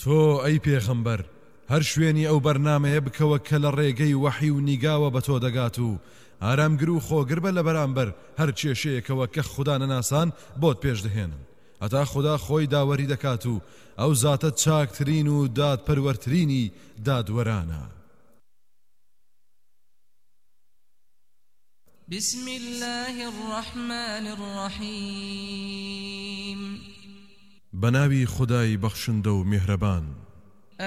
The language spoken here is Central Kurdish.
تۆ ئەی پێغەمبەر هەر شوێنی ئەو بەرنامەیە بکەوە کە لە ڕێگەی وەحی و نیگاوە بە تۆ دەگات و ئارامگر و خۆگر بە لە بەرامبەر هەر کێشەیەکەوە کە خوددا نەناسان بۆت پێش دەهێنن هەتا خوددا خۆی داوەری دەکات و ئەو زاتە چاکترین و دادپەروەرترینی دادوەرانە. بسم الله الرحمن الرحيم بناوي خداي بخشندو مهربان.